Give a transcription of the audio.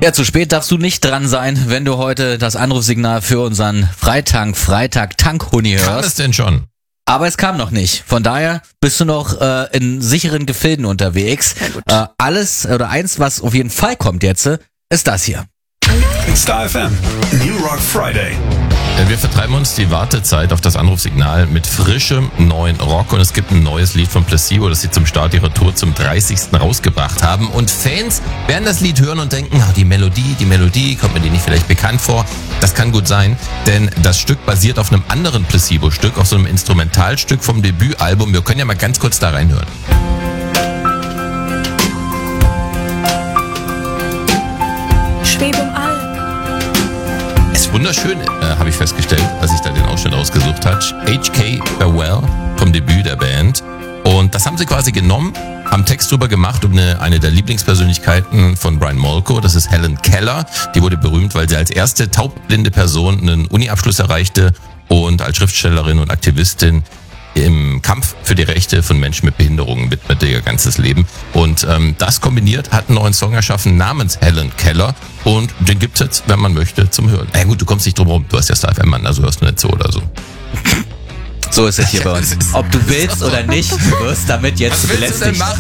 Ja, zu spät darfst du nicht dran sein, wenn du heute das Anrufsignal für unseren Freitag-Tankhuni hörst. Kam es denn schon? Aber es kam noch nicht. Von daher bist du noch in sicheren Gefilden unterwegs. Alles oder eins, was auf jeden Fall kommt jetzt, ist das hier. Star FM, New Rock Friday. Wir vertreiben uns die Wartezeit auf das Anrufsignal mit frischem neuen Rock und es gibt ein neues Lied von Placebo, das sie zum Start ihrer Tour zum 30. rausgebracht haben. Und Fans werden das Lied hören und denken, die Melodie, kommt mir die nicht vielleicht bekannt vor? Das kann gut sein, denn das Stück basiert auf einem anderen Placebo-Stück, auf so einem Instrumentalstück vom Debütalbum. Wir können ja mal ganz kurz da reinhören. Schwebe im All. Ist wunderschön, habe ich festgestellt, als ich da den Ausschnitt ausgesucht habe. H.K. Farewell vom Debüt der Band. Und das haben sie quasi genommen, haben Text drüber gemacht um eine der Lieblingspersönlichkeiten von Brian Molko. Das ist Helen Keller. Die wurde berühmt, weil sie als erste taubblinde Person einen Uni-Abschluss erreichte und als Schriftstellerin und Aktivistin im Kampf für die Rechte von Menschen mit Behinderungen widmete ihr ganzes Leben. Und das kombiniert hat einen neuen Song erschaffen namens Helen Keller. Und den gibt's jetzt, wenn man möchte, zum Hören. Na gut, du kommst nicht drum rum. Du hast ja Star FM, Mann, also hörst du nicht so oder so. So ist es hier bei uns. Ob du willst oder nicht, du wirst damit jetzt Was willst du denn machen?